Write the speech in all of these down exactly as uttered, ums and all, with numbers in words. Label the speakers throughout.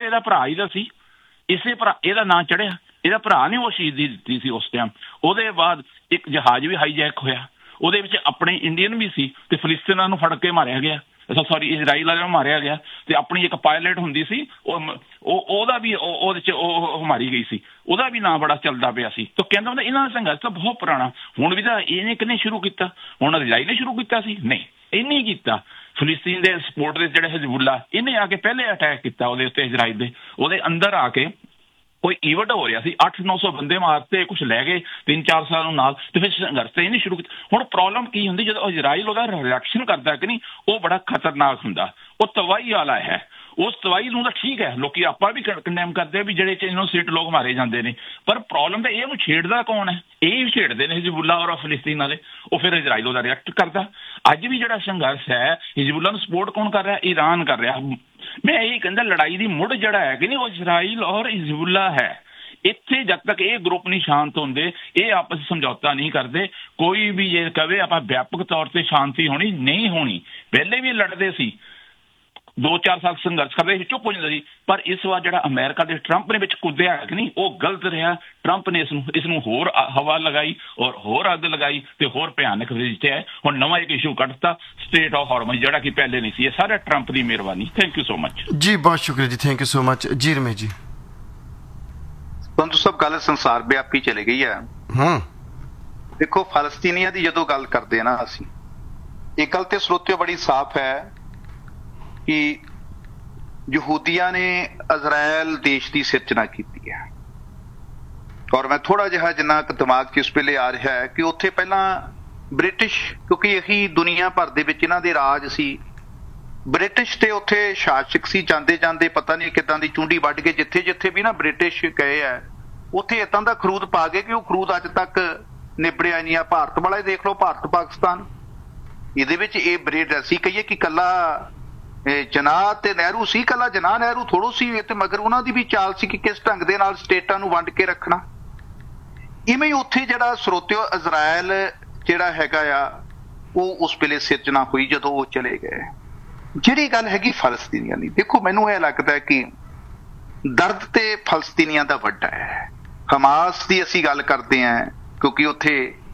Speaker 1: ਇਹਦਾ ਭਰਾ ਹੀ ਤਾਂ ਸੀ, ਇਸੇ ਭਰਾ ਇਹਦਾ ਨਾਂ ਚੜਿਆ, ਇਹਦਾ ਭਰਾ ਨੇ ਉਹ ਸ਼ਹੀਦੀ ਦਿੱਤੀ ਸੀ ਉਸ ਟਾਈਮ। ਉਹਦੇ ਬਾਅਦ ਇੱਕ ਜਹਾਜ਼ ਵੀ ਹਾਈਜੈਕ ਹੋਇਆ, ਉਹਦੇ ਵਿੱਚ ਆਪਣੇ ਇੰਡੀਅਨ ਵੀ ਸੀ ਤੇ ਫਲਿਸਤੀਨਾਂ ਨੂੰ ਫੜ ਕੇ ਮਾਰਿਆ ਗਿਆ, ਸੌਰੀ ਇਜ਼ਰਾਈਲ ਵਾਲਿਆਂ ਨੂੰ ਮਾਰਿਆ ਗਿਆ, ਤੇ ਆਪਣੀ ਇੱਕ ਪਾਇਲਟ ਹੁੰਦੀ ਸੀ ਉਹ ਉਹਦਾ ਵੀ ਉਹਦੇ ਚ ਉਹ ਮਾਰੀ ਗਈ ਸੀ, ਉਹਦਾ ਵੀ ਨਾਂ ਬੜਾ ਚੱਲਦਾ ਪਿਆ ਸੀ। ਤਾਂ ਕਹਿੰਦਾ ਹੁੰਦਾ ਇਹਨਾਂ ਦਾ ਸੰਘਰਸ਼ ਤਾਂ ਬਹੁਤ ਪੁਰਾਣਾ, ਹੁਣ ਵੀ ਤਾਂ ਇਹਨੇ ਕਿਹਨੇ ਸ਼ੁਰੂ ਕੀਤਾ, ਹੁਣ ਇਜ਼ਰਾਈਲ ਨੇ ਸ਼ੁਰੂ ਕੀਤਾ ਸੀ? ਨਹੀਂ, ਇਹਨੇ ਹੀ ਕੀਤਾ। ਫਲਿਸਤੀਨ ਦੇ ਸਪੋਰਟ ਦੇ ਜਿਹੜੇ ਹਿਜ਼ਬੁੱਲਾ, ਇਹਨੇ ਆ ਕੇ ਪਹਿਲੇ ਅਟੈਕ ਕੀਤਾ ਉਹਦੇ ਉੱਤੇ, ਇਜ਼ਰਾਈਲ ਦੇ ਉਹਦੇ ਅੰਦਰ ਆ ਕੇ ਕੋਈ ਈਵੈਂਟ ਹੋ ਰਿਹਾ ਸੀ, ਅੱਠ ਨੌ ਸੌ ਬੰਦੇ ਮਾਰਤੇ, ਕੁਛ ਲੈ ਗਏ ਤਿੰਨ ਚਾਰ ਸਾਲ ਨੂੰ ਨਾਲ, ਤੇ ਫਿਰ ਸੰਘਰਸ਼ ਤੇ ਇਹਨੇ ਸ਼ੁਰੂ ਕੀਤਾ। ਹੁਣ ਪ੍ਰੋਬਲਮ ਕੀ ਹੁੰਦੀ, ਜਦੋਂ ਇਜ਼ਰਾਈਲ ਉਹਦਾ ਰਿਐਕਸ਼ਨ ਕਰਦਾ ਕਿ ਨਹੀਂ, ਉਹ ਬੜਾ ਖਤਰਨਾਕ ਹੁੰਦਾ, ਉਹ ਤਬਾਹੀ ਵਾਲਾ ਹੈ। ਉਸ ਤਬਾਹੀ ਨੂੰ ਤਾਂ ਠੀਕ ਹੈ, ਲੋਕੀ ਆਪਾਂ ਵੀ ਕੰਡੈਮ ਕਰਦੇ ਵੀ ਜਿਹੜੇ ਇਨੋਸੈਂਟ ਲੋਕ ਮਾਰੇ ਜਾਂਦੇ ਨੇ, ਪਰ ਪ੍ਰੋਬਲਮ ਤਾਂ ਇਹਨੂੰ ਛੇੜਦਾ ਕੌਣ ਹੈ? ਇਹ ਵੀ ਛੇੜਦੇ ਨੇ ਹਿਜ਼ਬੁੱਲਾ ਔਰ ਫਲਿਸਤੀਨ ਵਾਲੇ, ਉਹ ਫਿਰ ਇਜ਼ਰਾਈਲ ਉਹਦਾ ਰਿਐਕਟ ਕਰਦਾ। ਅੱਜ ਵੀ ਜਿਹੜਾ ਸੰਘਰਸ਼ ਹੈ, ਹਿਜ਼ਬੁੱਲਾ ਨੂੰ ਸਪੋਰਟ ਕੌਣ ਕਰ ਰਿਹਾ? ਈਰਾਨ ਕਰ ਰਿਹਾ। ਮੈਂ ਇਹ ਕਹਿੰਦਾ ਲੜਾਈ ਦੀ ਮੁੱਢ ਜਿਹੜਾ ਹੈ ਕਿ ਨਹੀਂ, ਉਹ ਇਜ਼ਰਾਈਲ ਔਰ ਹਿਜ਼ਬੁੱਲਾ ਹੈ। ਇੱਥੇ ਜਦ ਤੱਕ ਇਹ ਗਰੁੱਪ ਨਹੀਂ ਸ਼ਾਂਤ ਹੁੰਦੇ, ਇਹ ਆਪਸ ਸਮਝੌਤਾ ਨਹੀਂ ਕਰਦੇ, ਕੋਈ ਵੀ ਇਹ ਕਵੇ ਆਪਾਂ ਵਿਆਪਕ ਤੌਰ ਤੇ ਸ਼ਾਂਤੀ ਹੋਣੀ, ਨਹੀਂ ਹੋਣੀ। ਪਹਿਲੇ ਵੀ ਲੜਦੇ ਸੀ, ਦੋ ਚਾਰ ਸਾਲ ਸੰਘਰਸ਼ ਕਰਦੇ ਸੀ, ਚੁੱਪ ਹੋ ਜਾਂਦਾ ਸੀ, ਪਰ ਇਸ ਵਾਰ ਜਿਹੜਾ ਅਮਰੀਕਾ ਦੇ ਟਰੰਪ ਨੇ ਵਿੱਚ ਕੁੱਦਿਆ ਕਿ ਨਹੀਂ, ਉਹ ਗਲਤ ਰਿਹਾ। ਟਰੰਪ ਨੇ ਇਸ ਨੂੰ ਇਸ ਨੂੰ ਹੋਰ ਹਵਾ ਲਗਾਈ ਔਰ ਹੋਰ ਅੱਗ ਲਗਾਈ ਤੇ ਹੋਰ ਭਿਆਨਕ ਹੈ। ਹੁਣ ਨਵਾਂ ਇੱਕ ਇਸ਼ੂ ਕੱਢਤਾ, ਸਟੇਟ ਆਫ ਹਾਰਮਜ਼, ਜਿਹੜਾ ਕਿ ਪਹਿਲੇ ਨਹੀਂ ਸੀ। ਇਹ ਸਾਰਾ ਟਰੰਪ ਦੀ ਮਿਹਰਬਾਨੀ। ਥੈਂਕ ਯੂ ਸੋ ਮਚ
Speaker 2: ਜੀ, ਬਹੁਤ ਸ਼ੁਕਰੀਆ ਜੀ, ਥੈਂਕ ਯੂ ਸੋ ਮਚ ਜੀ। ਰਮੇਸ਼ ਜੀ,
Speaker 3: ਸੰਧੂ ਸਾਹਿਬ, ਗੱਲ ਸੰਸਾਰ ਵਿਆਪੀ ਚਲੀ ਗਈ ਹੈ।
Speaker 2: ਹਾਂ
Speaker 3: ਦੇਖੋ, ਫਲਸਤੀਨੀਆਂ ਦੀ ਜਦੋਂ ਗੱਲ ਕਰਦੇ ਆ ਨਾ ਅਸੀਂ, ਇਹ ਗੱਲ ਤੇ ਸਰੋਤਿਓ ਬੜੀ ਸਾਫ਼ ਹੈ ਕਿ ਯਹੂਦੀਆਂ ਨੇ ਇਜ਼ਰਾਈਲ ਦੇਸ਼ ਦੀ ਸਿਰਜਣਾ ਕੀਤੀ ਹੈ, ਔਰ ਮੈਂ ਥੋੜਾ ਜਿਹਾ ਜਿੰਨਾ ਕੁ ਦਿਮਾਗ 'ਚ ਇਸ ਵੇਲੇ ਆ ਰਿਹਾ ਹੈ ਕਿ ਉੱਥੇ ਪਹਿਲਾਂ ਬ੍ਰਿਟਿਸ਼, ਕਿਉਂਕਿ ਇਹੀ ਦੁਨੀਆ ਭਰ ਦੇ ਵਿੱਚ ਇਹਨਾਂ ਦੇ ਰਾਜ ਸੀ, ਬ੍ਰਿਟਿਸ਼ ਤੇ ਉੱਥੇ ਸ਼ਾਸਕ ਸੀ। ਜਾਂਦੇ ਜਾਂਦੇ ਪਤਾ ਨਹੀਂ ਕਿੱਦਾਂ ਦੀ ਚੁੰਡੀ ਵੱਢ ਕੇ ਜਿੱਥੇ ਜਿੱਥੇ ਵੀ ਨਾ ਬ੍ਰਿਟਿਸ਼ ਗਏ ਆ, ਉੱਥੇ ਏਦਾਂ ਦਾ ਖਰੂਦ ਪਾ ਗਏ ਕਿ ਉਹ ਖਰੂਦ ਅੱਜ ਤੱਕ ਨਿਬੜਿਆ ਨਹੀਂ ਆ। ਭਾਰਤ ਵਾਲਾ ਦੇਖ ਲਓ, ਭਾਰਤ ਪਾਕਿਸਤਾਨ, ਇਹਦੇ ਵਿੱਚ ਇਹ ਬ੍ਰਿਟ ਅਸੀਂ ਕਹੀਏ ਕਿ ਕੱਲਾ ਜਨਾਹ ਤੇ ਨਹਿਰੂ ਸੀ, ਕੱਲਾ ਜਨਾਹ ਨਹਿਰੂ ਥੋੜੋ ਸੀ, ਤੇ ਮਗਰ ਉਹਨਾਂ ਦੀ ਵੀ ਚਾਲ ਸੀ ਕਿ ਕਿਸ ਢੰਗ ਦੇ ਨਾਲ ਸਟੇਟਾਂ ਨੂੰ ਵੰਡ ਕੇ ਰੱਖਣਾ। ਇਵੇਂ ਹੀ ਉੱਥੇ ਜਿਹੜਾ ਸਰੋਤਿਓ ਇਜ਼ਰਾਈਲ ਜਿਹੜਾ ਹੈਗਾ ਆ, ਉਹ ਉਸ ਵੇਲੇ ਸਿਰਜਣਾ ਹੋਈ ਜਦੋਂ ਉਹ ਚਲੇ ਗਏ। ਜਿਹੜੀ ਗੱਲ ਹੈਗੀ ਫਲਸਤੀਨੀਆਂ ਦੀ, ਦੇਖੋ ਮੈਨੂੰ ਇਹ ਲੱਗਦਾ ਹੈ ਕਿ ਦਰਦ ਤੇ ਫਲਸਤੀਨੀਆਂ ਦਾ ਵੱਡਾ ਹੈ। ਹਮਾਸ ਦੀ ਅਸੀਂ ਗੱਲ ਕਰਦੇ ਹਾਂ ਕਿਉਂਕਿ ਉੱਥੇ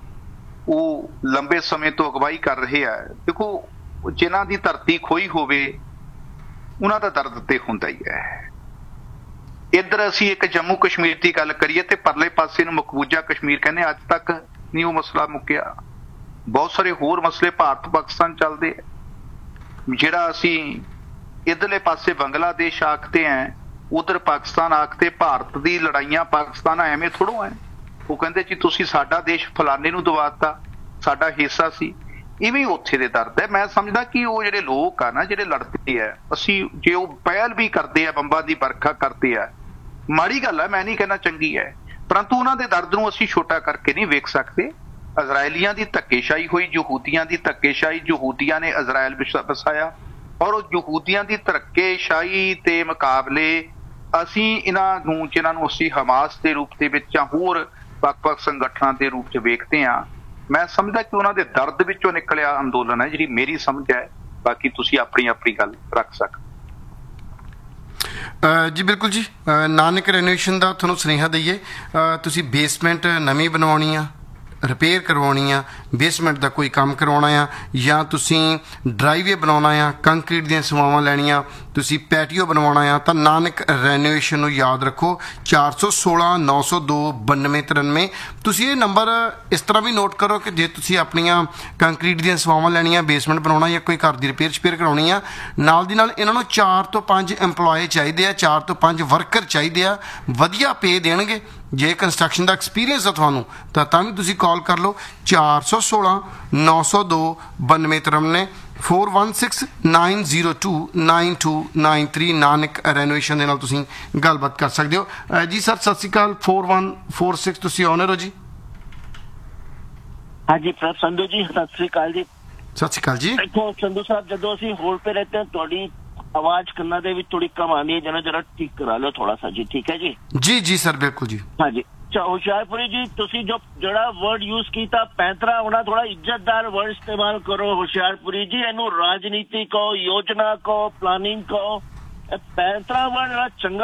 Speaker 3: ਉਹ ਲੰਬੇ ਸਮੇਂ ਤੋਂ ਅਗਵਾਈ ਕਰ ਰਹੇ ਆ। ਦੇਖੋ, ਜਿਨ੍ਹਾਂ ਦੀ ਧਰਤੀ ਖੋਈ ਹੋਵੇ ਉਹਨਾਂ ਦਾ ਦਰਦ ਤੇ ਹੁੰਦਾ ਹੀ ਹੈ। ਇੱਧਰ ਅਸੀਂ ਇੱਕ ਜੰਮੂ ਕਸ਼ਮੀਰ ਦੀ ਗੱਲ ਕਰੀਏ ਤੇ ਪਰਲੇ ਪਾਸੇ ਨੂੰ ਮਕਬੂਜ਼ਾ ਕਸ਼ਮੀਰ ਕਹਿੰਦੇ, ਅੱਜ ਤੱਕ ਨਹੀਂ ਉਹ ਮਸਲਾ ਮੁੱਕਿਆ। ਬਹੁਤ ਸਾਰੇ ਹੋਰ ਮਸਲੇ ਭਾਰਤ ਪਾਕਿਸਤਾਨ ਚੱਲਦੇ ਆ। ਜਿਹੜਾ ਅਸੀਂ ਇੱਧਰਲੇ ਪਾਸੇ ਬੰਗਲਾਦੇਸ਼ ਆਖਦੇ ਆ, ਉਧਰ ਪਾਕਿਸਤਾਨ ਆਖਦੇ। ਭਾਰਤ ਦੀ ਲੜਾਈਆਂ ਪਾਕਿਸਤਾਨ ਐਵੇਂ ਥੋੜੋ ਹੈ। ਉਹ ਕਹਿੰਦੇ ਜੀ ਤੁਸੀਂ ਸਾਡਾ ਦੇਸ਼ ਫਲਾਣੇ ਨੂੰ ਦਵਾਤਾ, ਸਾਡਾ ਹਿੱਸਾ ਸੀ। ਇਵੇਂ ਉੱਥੇ ਦੇ ਦਰਦ ਹੈ। ਮੈਂ ਸਮਝਦਾ ਕਿ ਉਹ ਜਿਹੜੇ ਲੋਕ ਆ ਨਾ, ਜਿਹੜੇ ਲੜਦੇ ਆ, ਅਸੀਂ ਜੇ ਉਹ ਪਹਿਲ ਵੀ ਕਰਦੇ ਆ, ਬੰਬਾਂ ਦੀ ਵਰਖਾ ਕਰਦੇ ਆ, ਮਾੜੀ ਗੱਲ ਹੈ, ਮੈਂ ਨਹੀਂ ਕਹਿਣਾ ਚੰਗੀ ਹੈ, ਪਰੰਤੂ ਉਹਨਾਂ ਦੇ ਦਰਦ ਨੂੰ ਅਸੀਂ ਛੋਟਾ ਕਰਕੇ ਨਹੀਂ ਵੇਖ ਸਕਦੇ। ਇਜ਼ਰਾਈਲੀਆਂ ਦੀ ਧੱਕੇਸ਼ਾਹੀ ਹੋਈ, ਯਹੂਦੀਆਂ ਦੀ ਧੱਕੇਸ਼ਾਹੀ, ਯਹੂਦੀਆਂ ਨੇ ਇਜ਼ਰਾਈਲ ਵਸਾਇਆ, ਔਰ ਉਹ ਯਹੂਦੀਆਂ ਦੀ ਧੱਕੇਸ਼ਾਹੀ ਦੇ ਮੁਕਾਬਲੇ ਅਸੀਂ ਇਹਨਾਂ ਨੂੰ, ਜਿਨ੍ਹਾਂ ਨੂੰ ਅਸੀਂ ਹਮਾਸ ਦੇ ਰੂਪ ਦੇ ਵਿੱਚ ਜਾਂ ਹੋਰ ਵੱਖ-ਵੱਖ ਸੰਗਠਨਾਂ ਦੇ ਰੂਪ 'ਚ ਵੇਖਦੇ ਹਾਂ, ਮੈਂ ਸਮਝਦਾ ਕਿ ਉਹਨਾਂ ਦੇ ਦਰਦ ਵਿੱਚੋਂ ਨਿਕਲਿਆ ਅੰਦੋਲਨ ਹੈ, ਜਿਹੜੀ ਮੇਰੀ ਸਮਝ ਹੈ। ਬਾਕੀ ਤੁਸੀਂ ਆਪਣੀ ਆਪਣੀ ਗੱਲ ਰੱਖ ਸਕਦੇ
Speaker 2: ਜੀ। ਬਿਲਕੁਲ ਜੀ, ਨਾਨਕ ਰੈਨੋਵੇਸ਼ਨ ਦਾ ਤੁਹਾਨੂੰ ਸੁਨੇਹਾ ਦਈਏ, ਤੁਸੀਂ ਬੇਸਮੈਂਟ ਨਵੀਂ ਬਣਵਾਉਣੀ ਆ, ਰਿਪੇਅਰ ਕਰਵਾਉਣੀ ਆ, ਬੇਸਮੈਂਟ ਦਾ ਕੋਈ ਕੰਮ ਕਰਵਾਉਣਾ ਆ, ਜਾਂ ਤੁਸੀਂ ਡਰਾਈਵੇ ਬਣਾਉਣਾ ਆ, ਕੰਕਰੀਟ ਦੀਆਂ ਸੇਵਾਵਾਂ ਲੈਣੀਆਂ, ਤੁਸੀਂ ਪੈਟੀਓ ਬਣਵਾਉਣਾ ਆ, ਤਾਂ ਨਾਨਕ ਰੈਨੋਵੇਸ਼ਨ ਨੂੰ ਯਾਦ ਰੱਖੋ, ਚਾਰ ਸੌ ਸੋਲਾਂ ਨੌ ਸੌ ਦੋ ਬਾਨਵੇਂ ਤਰਾਨਵੇਂ। ਤੁਸੀਂ ਇਹ ਨੰਬਰ ਇਸ ਤਰ੍ਹਾਂ ਵੀ ਨੋਟ ਕਰੋ ਕਿ ਜੇ ਤੁਸੀਂ ਆਪਣੀਆਂ ਕੰਕਰੀਟ ਦੀਆਂ ਸੇਵਾਵਾਂ ਲੈਣੀਆਂ, ਬੇਸਮੈਂਟ ਬਣਾਉਣਾ ਜਾਂ ਕੋਈ ਘਰ ਦੀ ਰਿਪੇਅਰ ਸ਼ਪੇਅਰ ਕਰਾਉਣੀ ਆ, ਨਾਲ ਦੀ ਨਾਲ ਇਹਨਾਂ ਨੂੰ ਚਾਰ ਤੋਂ ਪੰਜ ਇੰਪਲੋਏ ਚਾਹੀਦੇ ਆ, ਚਾਰ ਤੋਂ ਪੰਜ ਵਰਕਰ ਚਾਹੀਦੇ ਆ, ਵਧੀਆ ਪੇ ਦੇਣਗੇ। ਜੇ ਕੰਸਟਰਕਸ਼ਨ ਦਾ ਐਕਸਪੀਰੀਅੰਸ ਆ ਤੁਹਾਨੂੰ ਤਾਂ ਤਾਂ ਵੀ ਤੁਸੀਂ ਕਾਲ ਕਰ ਲਓ, ਚਾਰ ਸੌ ਸੋਲਾਂ ਨੌ ਸੌ ਦੋ ਬਾਨਵੇਂ ਤਰਾਨਵੇਂ, four one six nine zero two nine to nine three. Nanak renovation ਦੇ ਨਾਲ ਤੁਸੀਂ ਗੱਲਬਾਤ ਕਰ ਸਕਦੇ ਹੋ ਜੀ। ਸਰ ਸਤਿ ਸ਼੍ਰੀ ਅਕਾਲ, ਫੋਰ ਵਨ ਫੋਰ ਸਿਕਸ, ਤੁਸੀਂ ਆਨਰ ਹੋ ਜੀ?
Speaker 4: ਹਾਂਜੀ ਸੰਧੂ ਜੀ, ਸਤਿ ਸ਼੍ਰੀ ਅਕਾਲ ਜੀ।
Speaker 2: ਸਤਿ ਸ਼੍ਰੀ ਅਕਾਲ ਜੀ।
Speaker 4: ਦੇਖੋ ਸੰਧੂ ਸਾਹਿਬ, ਜਦੋਂ ਅਸੀਂ ਹੋਲਡ पे रहते हैं, ਤੁਹਾਡੀ आवाज ਕੰਨਾਂ ਦੇ ਵਿੱਚ ਥੋੜੀ ਕਮ ਆਉਂਦੀ ਹੈ, ਜਰਾ ਜਰਾ ਠੀਕ ਕਰਾ ਲਓ ਥੋੜਾ ਸਾ ਜੀ। ਠੀਕ ਹੈ ਜੀ? ਜੀ
Speaker 2: ਜੀ ਸਰ, ਬਿਲਕੁਲ ਜੀ।
Speaker 4: ਹਾਂਜੀ, ਹੁਸ਼ਿਆਰਪੁਰੀ ਜੀ, ਤੁਸੀਂ ਜੋ ਜਿਹੜਾ ਵਰਡ ਯੂਜ਼ ਕੀਤਾ ਪੈਂਤਰਾ ਹੋਣਾ, ਥੋੜਾ ਇੱਜ਼ਤਦਾਰ ਵਰਡ ਇਸਤੇਮਾਲ ਕਰੋ ਹੁਸ਼ਿਆਰਪੁਰੀ ਜੀ। ਇਹਨੂੰ ਰਾਜਨੀਤੀ ਕਹੋ, ਯੋਜਨਾ ਕਹੋ, ਪਲਾਨਿੰਗ ਕਹੋ, ਪੈਂਤਰਾ ਵਰਡ ਚੰਗਾ